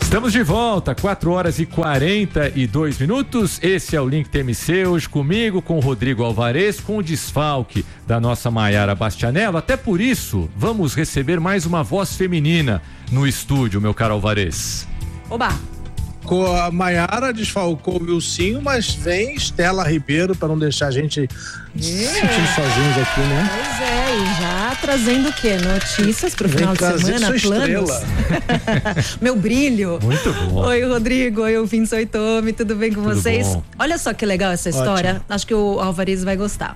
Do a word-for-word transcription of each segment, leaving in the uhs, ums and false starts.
Estamos de volta, quatro horas e quarenta e dois minutos. Esse é o Link T M C, hoje comigo, com o Rodrigo Alvarez, com o desfalque da nossa Maiara Bastianello. Até por isso, vamos receber mais uma voz feminina no estúdio, meu caro Alvarez. Oba! A Maiara desfalcou o Wilsinho, mas vem Estela Ribeiro para não deixar a gente é. se sentindo sozinhos aqui, né? Pois é, e já trazendo o quê? Notícias pro final de semana, planos. Meu brilho. Muito bom. Oi, Rodrigo. Oi, ouvintes Oitome, tudo bem com tudo vocês? Bom. Olha só que legal essa história. Ótimo. Acho que o Alvarez vai gostar.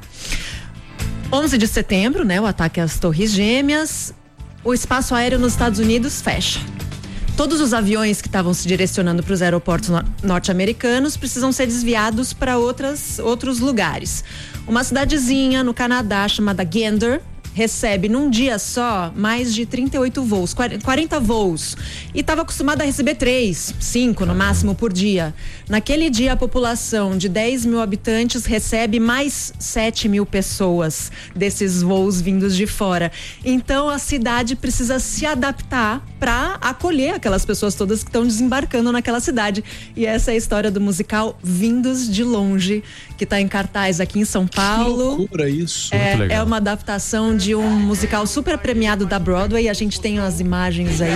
onze de setembro, né? O ataque às Torres Gêmeas. O espaço aéreo nos Estados Unidos fecha. Todos os aviões que estavam se direcionando para os aeroportos no- norte-americanos precisam ser desviados para outras outros lugares. Uma cidadezinha no Canadá chamada Gander recebe num dia só mais de trinta e oito voos, quarenta voos. E estava acostumada a receber três, cinco no máximo por dia. Naquele dia, a população de dez mil habitantes recebe mais sete mil pessoas desses voos vindos de fora. Então, a cidade precisa se adaptar para acolher aquelas pessoas todas que estão desembarcando naquela cidade. E essa é a história do musical Vindos de Longe, que está em cartaz aqui em São Paulo. Que loucura isso. É, é uma adaptação de um musical super premiado da Broadway. A gente tem as imagens aí.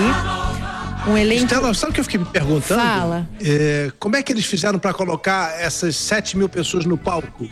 Um elenco... Estela, sabe o que eu fiquei me perguntando? Fala. É, como é que eles fizeram para colocar essas sete mil pessoas no palco?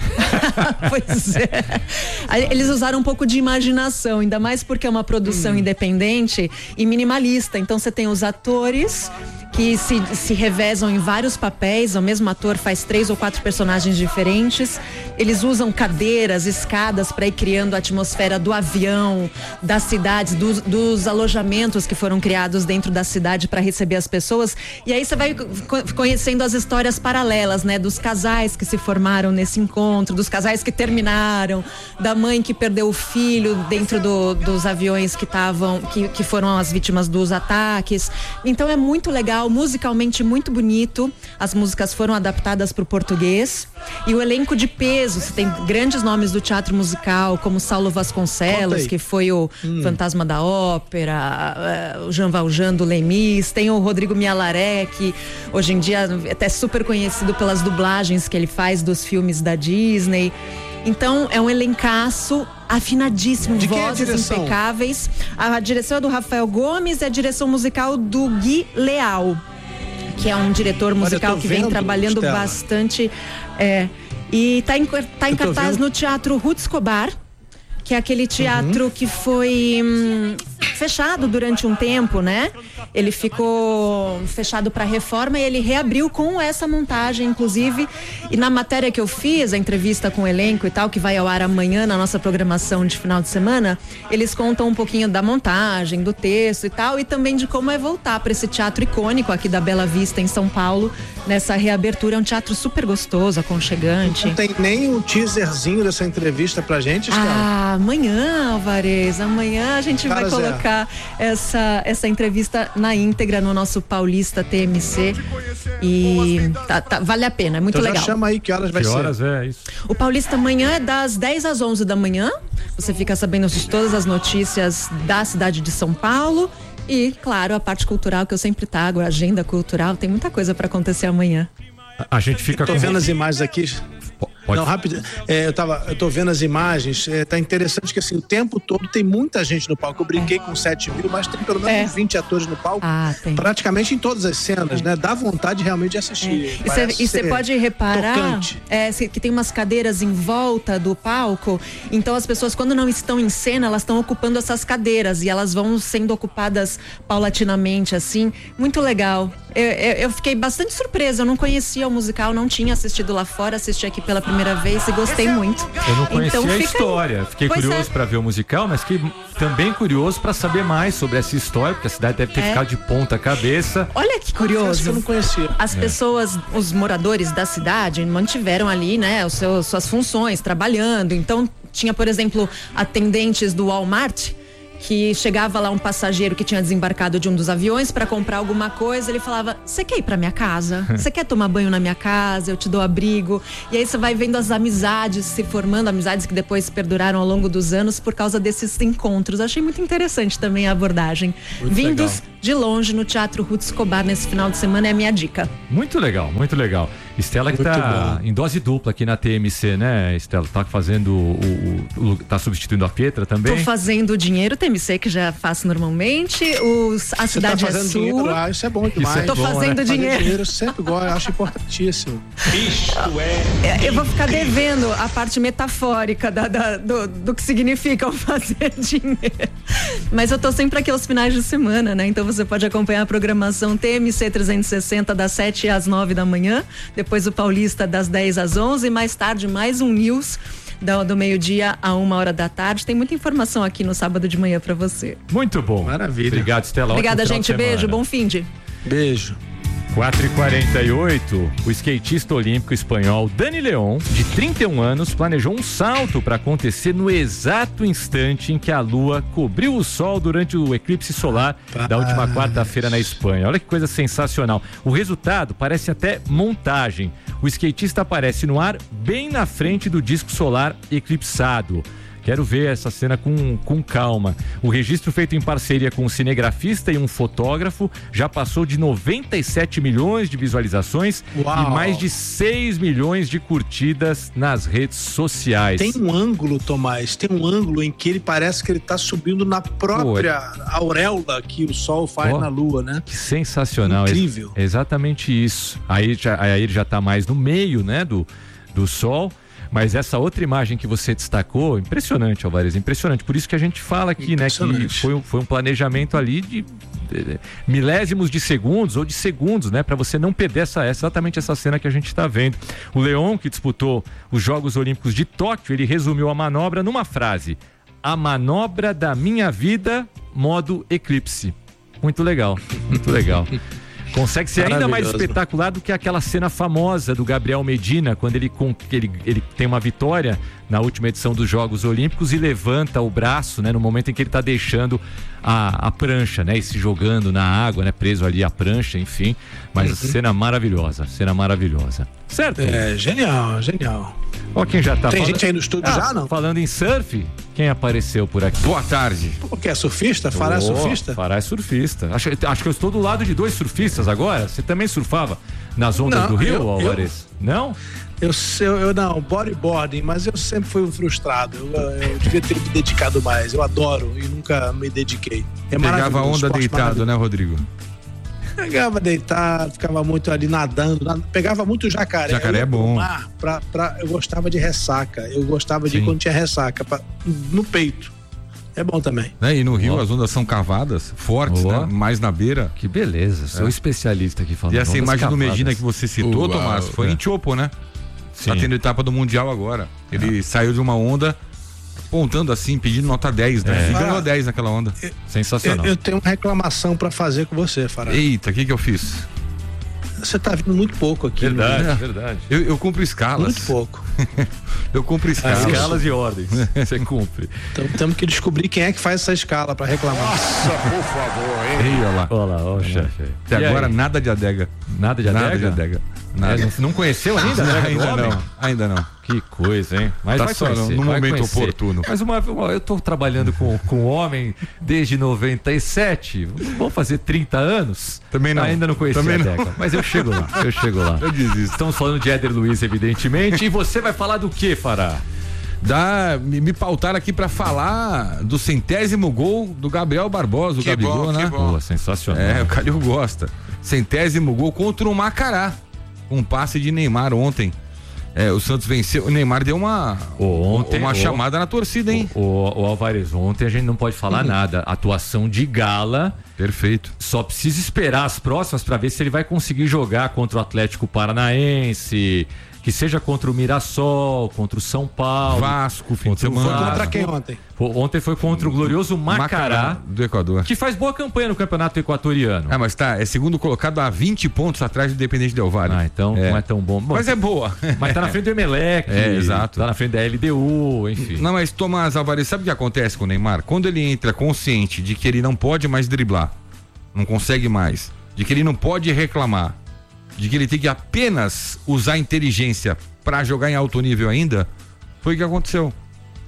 Pois é. Eles usaram um pouco de imaginação, ainda mais porque é uma produção hum. independente e minimalista. Então você tem os atores que se, se revezam em vários papéis. O mesmo ator faz três ou quatro personagens diferentes. Eles usam cadeiras, escadas para ir criando a atmosfera do avião, das cidades, dos, dos alojamentos que foram criados dentro da cidade para receber as pessoas. E aí você vai conhecendo as histórias paralelas, né? Dos casais que se formaram nesse encontro, dos casais que terminaram, da mãe que perdeu o filho dentro do, dos aviões que estavam, que, que foram as vítimas dos ataques. Então é muito legal, musicalmente muito bonito. As músicas foram adaptadas para o português. E o elenco de peso, você tem grandes nomes do teatro musical, como Saulo Vasconcelos, que foi o hum. Fantasma da Ópera, uh, o Jean Valjean do Lemis, tem o Rodrigo Mialaré, que hoje em dia é até super conhecido pelas dublagens que ele faz dos filmes da Disney. Então é um elencaço afinadíssimo, de vozes é a impecáveis. A direção é do Rafael Gomes e a direção musical do Gui Leal, que é um diretor musical Olha, que vem vendo, trabalhando Estela. bastante. É, e tá em, tá em cartaz vendo. no Teatro Ruth Escobar, que é aquele teatro uhum. que foi hum, fechado durante um tempo, né? Ele ficou fechado para reforma e ele reabriu com essa montagem, inclusive. E na matéria que eu fiz, a entrevista com o elenco e tal, que vai ao ar amanhã na nossa programação de final de semana, eles contam um pouquinho da montagem, do texto e tal, e também de como é voltar para esse teatro icônico aqui da Bela Vista, em São Paulo, nessa reabertura. É um teatro super gostoso, aconchegante. Não tem nem um teaserzinho dessa entrevista pra gente, Estela? Ah, amanhã, Alvarez, amanhã a gente Cara, vai colocar essa, essa entrevista na íntegra no nosso Paulista T M C e tá, tá, vale a pena, é muito então legal. Já chama aí que horas vai que ser. Que horas é isso? O Paulista amanhã é das dez às onze da manhã, você fica sabendo de todas as notícias da cidade de São Paulo e, claro, a parte cultural que eu sempre trago, a agenda cultural, tem muita coisa para acontecer amanhã. A gente fica eu tô com... vendo as imagens aqui. Pode. Não, rápido. É, eu, tava, eu tô vendo as imagens. É, tá interessante que assim, o tempo todo tem muita gente no palco. Eu brinquei com sete mil, mas tem pelo menos é. vinte atores no palco. Ah, tem. Praticamente em todas as cenas, é. né? Dá vontade realmente de assistir. É. E você pode reparar é, que tem umas cadeiras em volta do palco. Então as pessoas, quando não estão em cena, elas estão ocupando essas cadeiras e elas vão sendo ocupadas paulatinamente, assim. Muito legal. Eu, eu, eu fiquei bastante surpresa. Eu não conhecia o musical, não tinha assistido lá fora, assisti aqui pela primeira vez e gostei muito. Eu não conhecia então, a história. Aí. Fiquei pois curioso é. para ver o musical, mas fiquei também curioso para saber mais sobre essa história, porque a cidade deve ter é. ficado de ponta cabeça. Olha que curioso. Eu não conhecia. As é. pessoas, os moradores da cidade mantiveram ali, né, os seus, suas funções, trabalhando. Então tinha, por exemplo, atendentes do Walmart, que chegava lá um passageiro que tinha desembarcado de um dos aviões para comprar alguma coisa, ele falava: você quer ir para minha casa? Você quer tomar banho na minha casa? Eu te dou abrigo. E aí você vai vendo as amizades se formando, amizades que depois perduraram ao longo dos anos por causa desses encontros. Achei muito interessante também a abordagem. Muito Vindos legal. de longe no Teatro Ruth Escobar nesse final de semana, é a minha dica. Muito legal, muito legal. Estela que Muito tá bom. em dose dupla aqui na T M C, né, Estela? Tá fazendo o, o, o tá substituindo a Pietra também? Tô fazendo o dinheiro, T M C, que já faço normalmente, os, a Você cidade tá fazendo é sua. dinheiro lá, isso é bom demais. é Tô bom, fazendo né? dinheiro. Fazer dinheiro eu sempre gosto, eu acho importantíssimo. Eu vou ficar devendo a parte metafórica da, da- do, do que significa o fazer dinheiro. Mas eu tô sempre aqui aos finais de semana, né? Então você pode acompanhar a programação T M C trezentos e sessenta das sete às nove da manhã, depois o Paulista das dez às onze, e mais tarde mais um News do, do meio-dia a uma hora da tarde. Tem muita informação aqui no sábado de manhã pra você. Muito bom. Maravilha. Obrigado, Estela. Obrigada, Ótimo final gente. de semana. Beijo, bom fim de. Beijo. quatro e quarenta e oito, o skatista olímpico espanhol Dani León, de trinta e um anos, planejou um salto para acontecer no exato instante em que a Lua cobriu o Sol durante o eclipse solar da última quarta-feira na Espanha. Olha que coisa sensacional. O resultado parece até montagem. O skatista aparece no ar bem na frente do disco solar eclipsado. Quero ver essa cena com, com calma. O registro feito em parceria com um cinegrafista e um fotógrafo já passou de noventa e sete milhões de visualizações. Uau. E mais de seis milhões de curtidas nas redes sociais. Tem um ângulo, Tomás, tem um ângulo em que ele parece que ele tá subindo na própria auréola que o Sol faz Ó. na Lua, né? Que sensacional. Incrível. É exatamente isso. Aí, já, aí ele já está mais no meio, né, do, do Sol. Mas essa outra imagem que você destacou, impressionante, Alvarez, impressionante. Por isso que a gente fala aqui, né, que foi, um- foi um planejamento ali de, de milésimos de segundos ou de segundos, né, para você não perder essa, exatamente essa cena que a gente está vendo. O León, que disputou os Jogos Olímpicos de Tóquio, ele resumiu a manobra numa frase: a manobra da minha vida, modo eclipse. Muito legal, muito legal. Consegue ser ainda mais Maravilhoso. espetacular do que aquela cena famosa do Gabriel Medina, quando ele, con- ele, ele tem uma vitória na última edição dos Jogos Olímpicos e levanta o braço, né, no momento em que ele está deixando a, a prancha, né, e se jogando na água, né, preso ali à prancha, enfim. Mas Uhum. cena maravilhosa, cena maravilhosa. Certo? É, genial, genial. Ó quem já tá Tem falando. gente aí no estúdio Ah, já, não? Falando em surf, quem apareceu por aqui? Boa tarde. O que é surfista? Fará é Oh, surfista? Fará é surfista. Acho, acho que eu estou do lado de dois surfistas agora. Você também surfava nas ondas Não, do Rio, eu- Alvarez? Não? Eu, eu, eu não, bodyboarding, mas eu sempre fui um frustrado. Eu, eu devia ter me dedicado mais. Eu adoro e nunca me dediquei. É Pegava maravilhoso, onda esporte deitado, maravilhoso. né, Rodrigo? Pegava deitado, ficava muito ali nadando, nad- pegava muito jacaré. Jacaré Eu ia é pro bom. mar pra, pra- eu gostava de ressaca. Eu gostava de Sim. quando tinha ressaca, pra- no peito. É bom também. Né? E no Rio Ó. as ondas são cavadas, fortes, Ó. né? Mais na beira. Que beleza, sou especialista aqui falando. E essa ondas imagem do cavadas. Medina que você citou, Uau, Tomás, foi é. em Tiopo, né? Sim. Tá tendo etapa do Mundial agora. Ele saiu de uma onda apontando assim, pedindo nota dez, né? É. E ganhou Ah. dez naquela onda. Eu, Sensacional. eu tenho uma reclamação pra fazer com você, Fará. Eita, o que que eu fiz? Você tá vindo muito pouco aqui. Verdade, né? verdade. Eu, eu cumpro escalas. Muito pouco. Eu cumpro escalas. Escalas e ordens. Você cumpre. Então temos que descobrir quem é que faz essa escala pra reclamar. Ei, olha lá. Olha lá, ó, chefe. Até E agora aí? nada de adega. Nada de adega? Nada de adega. É, Nada. não, não conheceu ainda? a adega do ainda homem? não. Ainda não. Que coisa, hein? Mas Tá vai só no- conhecer, no vai momento conhecer. oportuno. Mas uma, uma- eu tô trabalhando com, com homem desde noventa e sete. Vou fazer trinta anos. Também não. Ainda não conheci Também a não. Deca. Mas eu chego lá, eu chego lá. Eu desisto. Estamos falando de Éder Luiz, evidentemente. E você vai falar do que, Fará? Dá, me, me pautaram aqui pra falar do centésimo gol do Gabriel Barbosa, o Que Gabigol, bom, né? que bom. Boa, sensacional. É, o Calil gosta. Centésimo gol contra o Macará. Um passe de Neymar ontem. É, o Santos venceu. O Neymar deu uma, Ô, ontem- uma ô, chamada na torcida, hein? O, o Alvarez, ontem a gente não pode falar nada. Atuação de gala. Perfeito. Só precisa esperar as próximas para ver se ele vai conseguir jogar contra o Atlético Paranaense, que seja contra o Mirassol, contra o São Paulo. Vasco, fim de Contra o semana. Vasco. Contra quem ontem? Pô, Ontem foi contra o glorioso Macará, do Equador. que faz boa campanha no campeonato equatoriano. Ah, mas tá, é segundo colocado a vinte pontos atrás do Independente Del Valle. Ah, então É. não é tão bom. Bom, Mas é boa. mas tá na frente do Emelec, É, exato. tá na frente da L D U, enfim. Não, mas Tomás Alvarez, sabe o que acontece com o Neymar? Quando ele entra consciente de que ele não pode mais driblar, não consegue mais, de que ele não pode reclamar, de que ele tem que apenas usar inteligência pra jogar em alto nível ainda, foi o que aconteceu.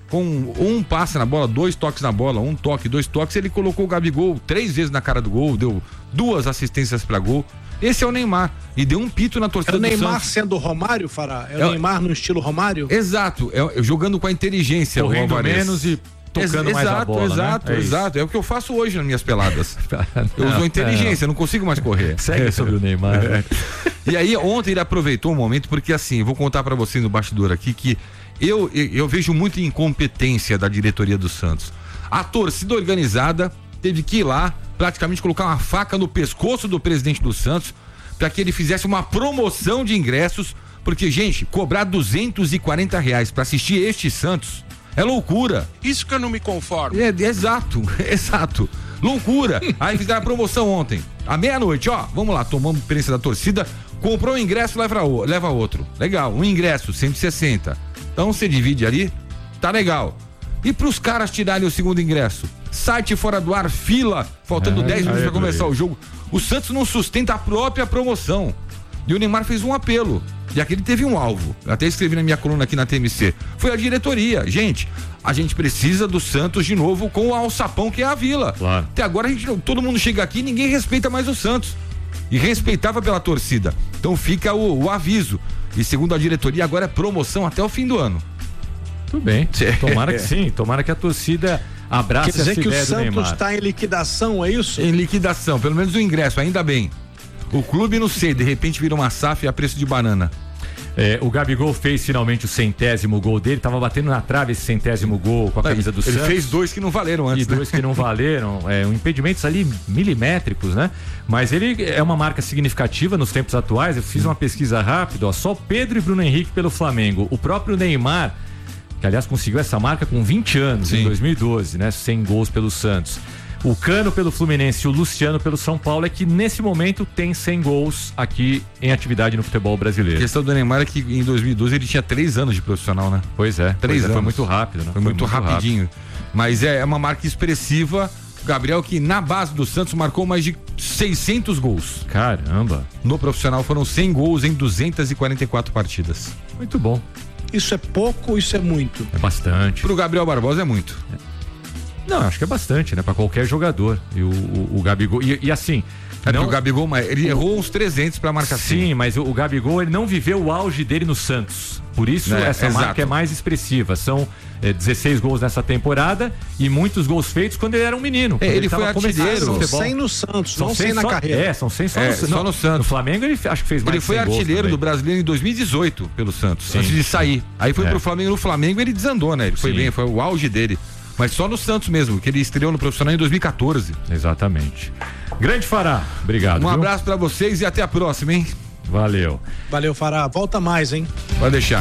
com um passe na bola, dois toques na bola, um toque, dois toques, ele colocou o Gabigol três vezes na cara do gol, deu duas assistências para gol. Esse é o Neymar. E deu um pito na torcida do Santos. É o Neymar Santos. sendo Romário, Fará? É o é, Neymar no estilo Romário? Exato. É, é jogando com a inteligência. Correndo menos e tocando Ex- mais exato, a bola, exato, né? É exato. É o que eu faço hoje nas minhas peladas. Eu uso a inteligência, eu não consigo mais correr. Segue sobre o Neymar. Né? E aí, ontem ele aproveitou um momento, porque assim, vou contar pra vocês no bastidor aqui que eu, eu, eu vejo muita incompetência da diretoria do Santos. A torcida organizada teve que ir lá, praticamente colocar uma faca no pescoço do presidente do Santos para que ele fizesse uma promoção de ingressos, porque, gente, cobrar duzentos e quarenta reais para assistir este Santos é loucura. Isso que eu não me conformo. É, exato, exato. Loucura. Aí fizeram a promoção ontem. À meia-noite, ó, vamos lá, tomamos experiência da torcida, comprou um ingresso, leva, leva outro. Legal, um ingresso, cento e sessenta. Então você divide ali, tá legal. E pros caras tirarem o segundo ingresso? Site fora do ar, fila, faltando dez minutos para começar o jogo. O Santos não sustenta a própria promoção. E o Neymar fez um apelo. E aqui ele teve um alvo. Eu até escrevi na minha coluna aqui na T M C. Foi a diretoria. Gente, a gente precisa do Santos de novo com o alçapão que é a Vila. Claro. Até agora a gente, todo mundo chega aqui e ninguém respeita mais o Santos. E respeitava pela torcida. Então fica o, o aviso. E segundo a diretoria, agora é promoção até o fim do ano. Tudo bem. Tomara que sim. Tomara que a torcida abrace essa ideia do Neymar. Quer dizer que o Santos está em liquidação, é isso? Em liquidação, pelo menos o ingresso, ainda bem. O clube, não sei, de repente vira uma S A F a preço de banana. É, o Gabigol fez finalmente o centésimo gol dele, tava batendo na trave esse centésimo gol com a camisa do Santos. Ele fez dois que não valeram antes, E dois né? que não valeram, é, um impedimentos ali milimétricos, né? Mas ele é uma marca significativa nos tempos atuais. Eu fiz uma pesquisa rápida, ó, só Pedro e Bruno Henrique pelo Flamengo. O próprio Neymar, que aliás conseguiu essa marca com vinte anos, Sim. em dois mil e doze, né? cem gols pelo Santos. O Cano pelo Fluminense e o Luciano pelo São Paulo é que nesse momento tem cem gols aqui em atividade no futebol brasileiro. A questão do Neymar é que em dois mil e doze ele tinha três anos de profissional, né? Pois é, três anos. Foi muito rápido, né? Foi, foi muito, muito rapidinho. Rápido. Mas é uma marca expressiva. Gabriel, que na base do Santos marcou mais de seiscentos gols. Caramba! No profissional foram cem gols em duzentas e quarenta e quatro partidas. Muito bom. Isso é pouco ou isso é muito? É bastante. Pro Gabriel Barbosa é muito. É. Não, acho que é bastante, né? Pra qualquer jogador. E o, o, o Gabigol. E, e assim. É não... o Gabigol, ele o... errou uns trezentos pra marcar. Sim, mas o, o Gabigol, ele não viveu o auge dele no Santos. Por isso, é, essa exato. marca é mais expressiva. São é, dezesseis gols nessa temporada e muitos gols feitos quando ele era um menino. É, ele, ele foi artilheiro. São cem no Santos, são não cem na só, carreira. É, são cem só, é, no, só não, no Santos. No Flamengo ele acho que fez mais Ele foi artilheiro do Brasileiro em dois mil e dezoito pelo Santos, sim, antes de sair. Aí foi é. pro Flamengo. No Flamengo ele desandou, né? Ele foi sim. bem, foi o auge dele. Mas só no Santos mesmo, que ele estreou no profissional em dois mil e quatorze. Exatamente. Grande Fará, obrigado. Um viu? abraço pra vocês e até a próxima, hein? Valeu. Valeu, Fará. Volta mais, hein? Vai deixar.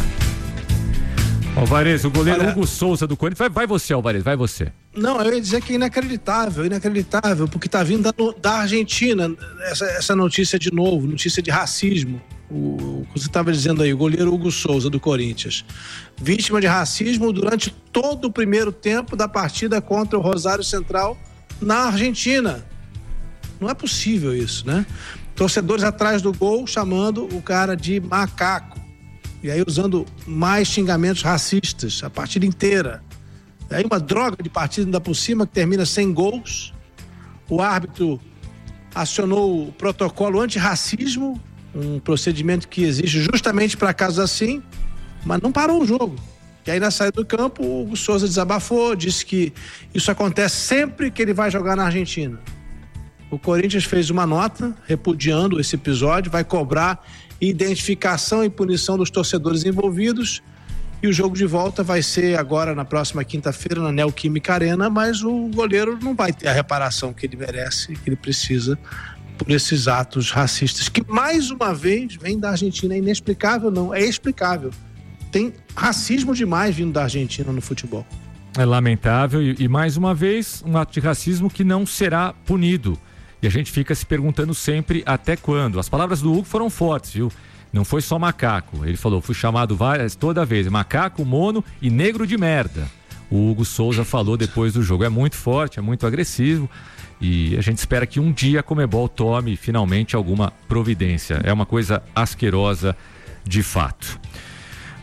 Alvarez, o goleiro Olha... Hugo Souza do Corinthians. Vai, vai você, Alvarez, vai você. Não, eu ia dizer que é inacreditável, inacreditável, porque tá vindo da, da Argentina essa, essa notícia de novo, notícia de racismo. O que você estava dizendo aí, o goleiro Hugo Souza do Corinthians, vítima de racismo durante todo o primeiro tempo da partida contra o Rosário Central na Argentina. Não é possível isso, né? Torcedores atrás do gol chamando o cara de macaco e aí usando mais xingamentos racistas a partida inteira. E aí uma droga de partida ainda por cima que termina sem gols. O árbitro acionou o protocolo antirracismo, um procedimento que existe justamente para casos assim, mas não parou o jogo. E aí na saída do campo, o Hugo Souza desabafou, disse que isso acontece sempre que ele vai jogar na Argentina. O Corinthians fez uma nota repudiando esse episódio, vai cobrar identificação e punição dos torcedores envolvidos, e o jogo de volta vai ser agora na próxima quinta-feira na Neoquímica Arena, mas o goleiro não vai ter a reparação que ele merece, que ele precisa por esses atos racistas, que mais uma vez vem da Argentina. É inexplicável, não, é explicável. Tem racismo demais vindo da Argentina no futebol. É lamentável e, e mais uma vez um ato de racismo que não será punido. E a gente fica se perguntando sempre até quando. As palavras do Hugo foram fortes, viu? Não foi só macaco. Ele falou, fui chamado várias, toda vez, macaco, mono e negro de merda. O Hugo Souza falou depois do jogo. É muito forte, é muito agressivo. E a gente espera que um dia a Conmebol tome finalmente alguma providência. É uma coisa asquerosa de fato.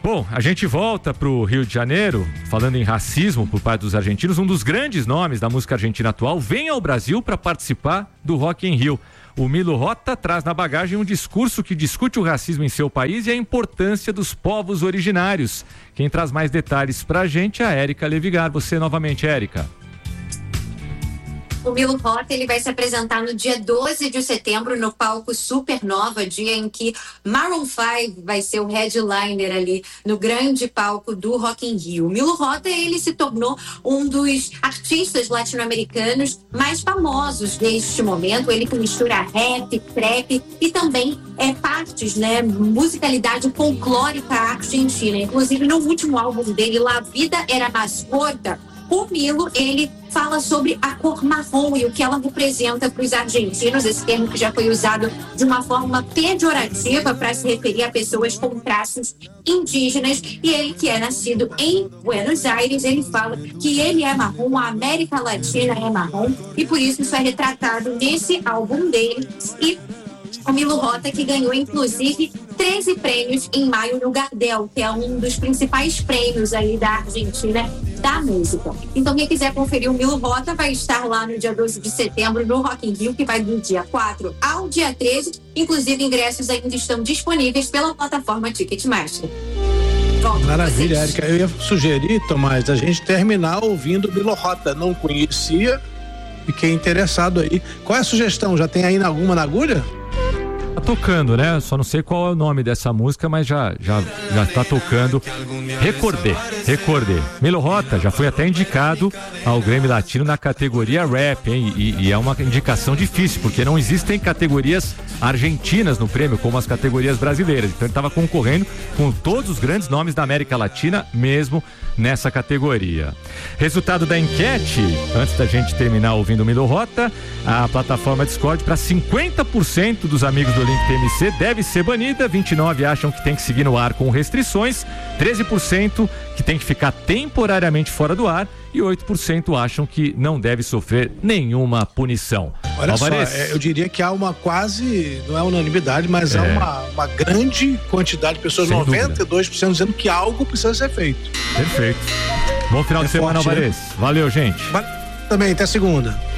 Bom, a gente volta pro Rio de Janeiro, falando em racismo por parte dos argentinos. Um dos grandes nomes da música argentina atual vem ao Brasil para participar do Rock in Rio. O Milo Rota traz na bagagem um discurso que discute o racismo em seu país e a importância dos povos originários. Quem traz mais detalhes pra gente é a Érica Levigar. Você novamente, Érica. O Milo Rota, ele vai se apresentar no dia doze de setembro no palco Supernova, dia em que Maroon cinco vai ser o headliner ali no grande palco do Rock in Rio. O Milo Rota, ele se tornou um dos artistas latino-americanos mais famosos neste momento. Ele que mistura rap, trap e também é partes, né, musicalidade folclórica argentina. Inclusive no último álbum dele, La Vida Era Mais Corta, o Milo, ele fala sobre a cor marrom e o que ela representa para os argentinos, esse termo que já foi usado de uma forma pejorativa para se referir a pessoas com traços indígenas. E ele, que é nascido em Buenos Aires, ele fala que ele é marrom, a América Latina é marrom, e por isso isso é retratado nesse álbum dele. E o Milo Rota, que ganhou inclusive treze prêmios em maio no Gardel, que é um dos principais prêmios aí da Argentina da música. Então quem quiser conferir o Milo Rota vai estar lá no dia doze de setembro no Rock in Rio, que vai do dia quatro ao dia treze. Inclusive ingressos ainda estão disponíveis pela plataforma Ticketmaster. Volto. Maravilha, Érica. Eu ia sugerir, Tomás, a gente terminar ouvindo o Milo Rota. Não conhecia, fiquei interessado aí. Qual é a sugestão? Já tem aí alguma na agulha? Tá tocando, né? Só não sei qual é o nome dessa música, mas já já já tá tocando. Recordei, recordei. Milo Rota já foi até indicado ao Grammy Latino na categoria rap, hein? E, e é uma indicação difícil, porque não existem categorias argentinas no prêmio, como as categorias brasileiras. Então ele estava concorrendo com todos os grandes nomes da América Latina, mesmo nessa categoria. Resultado da enquete, antes da gente terminar ouvindo o Milo Rota, a plataforma Discord para cinquenta por cento dos amigos do Link T M C deve ser banida, vinte e nove por cento acham que tem que seguir no ar com restrições, treze por cento que tem que ficar temporariamente fora do ar e oito por cento acham que não deve sofrer nenhuma punição. Olha Alvarez. só, eu diria que há uma quase, não é unanimidade, mas é. há uma, uma grande quantidade de pessoas, sem noventa e dois por cento dúvida, dizendo que algo precisa ser feito. Perfeito. Bom final é de semana, forte, Alvarez. Né? Valeu, gente. Também, até segunda.